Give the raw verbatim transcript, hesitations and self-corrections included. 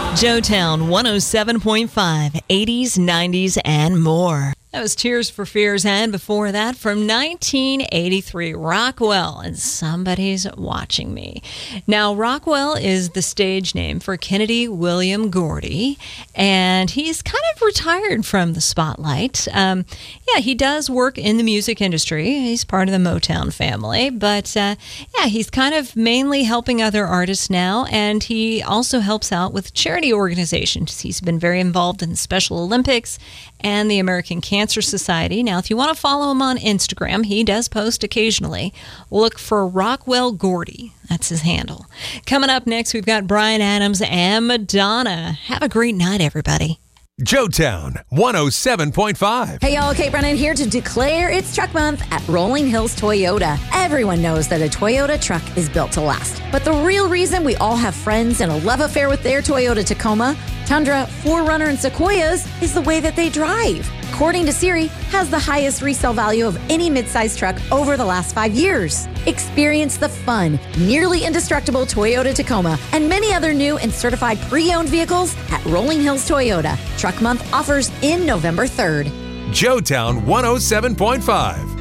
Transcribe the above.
Joetown one oh seven point five, eighties, nineties, and more. That was Tears for Fears, and before that, from nineteen eighty-three, Rockwell and Somebody's Watching Me. Now, Rockwell is the stage name for Kennedy William Gordy, and he's kind of retired from the spotlight. Um, yeah, he does work in the music industry. He's part of the Motown family, but uh, yeah, he's kind of mainly helping other artists now, and he also helps out with charity organizations. He's been very involved in the Special Olympics and the American Cancer Society. Now, if you want to follow him on Instagram, he does post occasionally. Look for Rockwell Gordy. That's his handle. Coming up next, we've got Bryan Adams and Madonna. Have a great night, everybody. Joetown one oh seven point five. Hey y'all, Kate Brennan here to declare it's Truck Month at Rolling Hills Toyota. Everyone knows that a Toyota truck is built to last. But the real reason we all have friends and a love affair with their Toyota Tacoma, Tundra, four runner, and Sequoias is the way that they drive. According to Siri, has the highest resale value of any midsize truck over the last five years. Experience the fun, nearly indestructible Toyota Tacoma and many other new and certified pre-owned vehicles at Rolling Hills Toyota. Truck Month offers in November third. Joetown one oh seven point five.